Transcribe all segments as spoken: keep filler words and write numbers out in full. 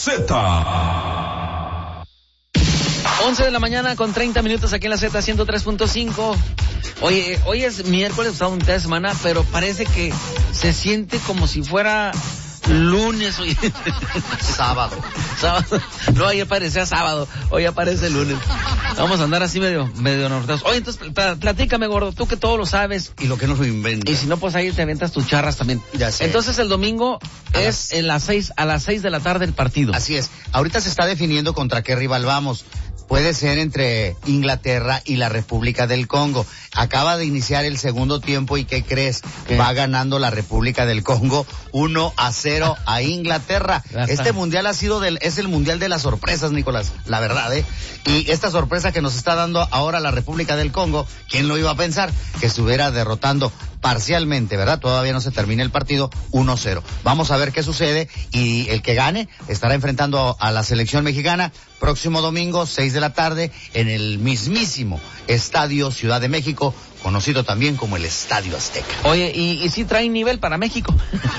Z. once de la mañana con treinta minutos aquí en la Z ciento tres punto cinco. Oye, hoy es miércoles, estamos en mitad de semana, pero parece que se siente como si fuera lunes. Oye. Sábado. Sábado. No, ayer parecía sábado, hoy aparece lunes. Vamos a andar así medio, medio norteados. Oye, entonces, pl- platícame, gordo, tú que todo lo sabes. Y lo que no lo inventa. Y si no, pues ahí te avientas tus charras también. Ya sé. Entonces el domingo A es las- en las seis, a las seis de la tarde el partido. Así es. Ahorita se está definiendo contra qué rival vamos. Puede ser entre Inglaterra y la República del Congo. Acaba de iniciar el segundo tiempo y ¿qué crees? ¿Qué? Va ganando la República del Congo uno a cero a Inglaterra. Ya está. Este mundial ha sido del, es el mundial de las sorpresas, Nicolás, la verdad, ¿eh? Y esta sorpresa que nos está dando ahora la República del Congo, ¿quién lo iba a pensar? Que estuviera derrotando parcialmente, ¿verdad? Todavía no se termina el partido, uno cero. Vamos a ver qué sucede y el que gane estará enfrentando a la selección mexicana próximo domingo, seis de la tarde, en el mismísimo Estadio Ciudad de México, conocido también como el Estadio Azteca. Oye, ¿y, y si trae nivel para México?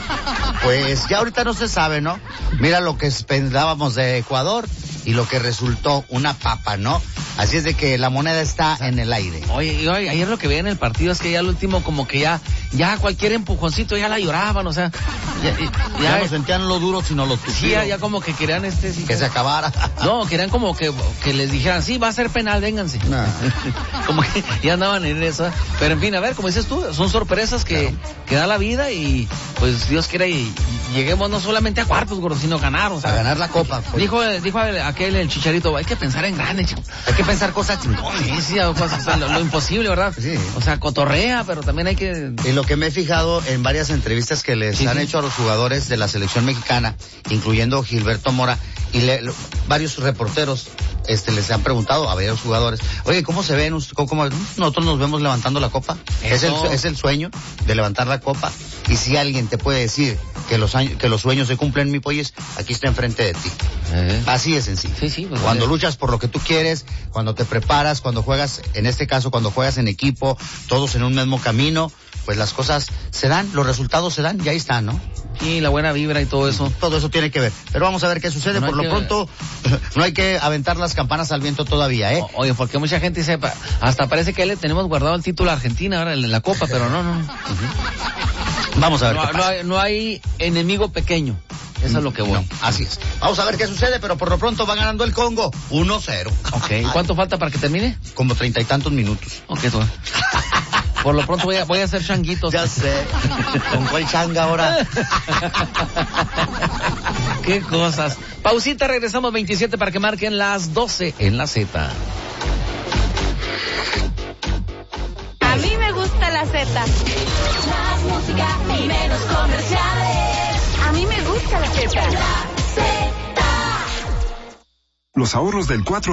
Pues ya ahorita no se sabe, ¿no? Mira lo que pensábamos de Ecuador y lo que resultó una papa, ¿no? Así es de que la moneda está en el aire. Oye, y hoy, ayer lo que veía en el partido es que ya al último como que ya, ya cualquier empujoncito ya la lloraban, o sea, ya, Ya, ya, no sentían lo duro, sino lo sí, tupido. ya, ya como que querían este, sí, Que se acabara. no, querían como que, que les dijeran, sí, va a ser penal, vénganse. Nah. Como que ya andaban en eso. Pero en fin, a ver, como dices tú, son sorpresas que, Claro. que da la vida y pues Dios quiera y, y lleguemos no solamente a cuartos, gordo, sino ganar, o sea. A ganar la copa. Pues. Dijo, dijo aquel, el Chicharito, hay que pensar en grande, chico. Hay que pensar cosas chingonas. Sí, sí, cosas, o sea, lo, lo imposible, ¿verdad? Sí. O sea, cotorrea, pero también hay que... Y lo que me he fijado en varias entrevistas que les Sí, han sí. hecho a los jugadores de la selección mexicana, incluyendo Gilberto Mora, y le- lo- varios reporteros este les han preguntado a varios jugadores, oye, ¿cómo se ven? ¿Cómo, cómo- nosotros nos vemos levantando la copa? Es el, Eso. es el sueño de levantar la copa. Y si alguien te puede decir que los años, que los sueños se cumplen, mi polles, aquí está enfrente de ti. Eh. Así de sencillo. Sí, sí, pues, Cuando eh. luchas por lo que tú quieres, cuando te preparas, cuando juegas, en este caso, cuando juegas en equipo, todos en un mismo camino, pues las cosas se dan, los resultados se dan, y ahí están, ¿no? Y la buena vibra y todo eso. Todo eso tiene que ver. Pero vamos a ver qué sucede. No hay por lo que- pronto, no hay que aventar las campanas al viento todavía, ¿eh? O- Oye, porque mucha gente sepa, hasta parece que le tenemos guardado el título a Argentina ahora en la Copa, pero no, no. Vamos a ver No, qué no pasa. hay, no hay enemigo pequeño. Eso es lo que voy. No, así es. Vamos a ver qué sucede, pero por lo pronto va ganando el Congo. uno cero. Ok, ¿y cuánto falta para que termine? Como treinta y tantos minutos. Ok, tú. Por lo pronto voy a, voy a hacer changuitos. Ya sé. ¿Con cuál changa ahora? Qué cosas. Pausita, regresamos veintisiete para que marquen las doce en la Z. A mí me gusta la Z. Más música y menos comerciales. A mí me gusta la Z. La Z. Los ahorros del cuatro